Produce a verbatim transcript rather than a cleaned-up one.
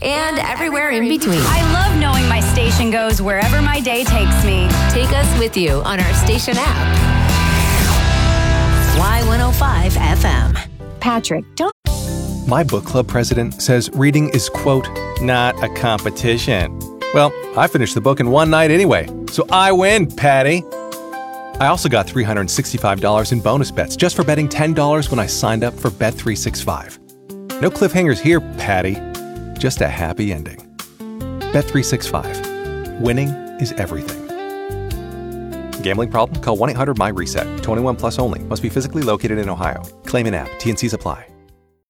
and everywhere in between. I love knowing my station goes wherever my day takes me. Take us with you on our station app. Y one oh five F M. Patrick, don't... My book club president says reading is, quote, not a competition. Well, I finished the book in one night anyway, so I win, Patty. I also got three hundred sixty-five dollars in bonus bets just for betting ten dollars when I signed up for Bet three sixty-five. No cliffhangers here, Patty. Just a happy ending. Bet three sixty-five. Winning is everything. Gambling problem? Call one eight hundred M Y RESET. twenty-one plus only. Must be physically located in Ohio. Claim in app. T and C's apply.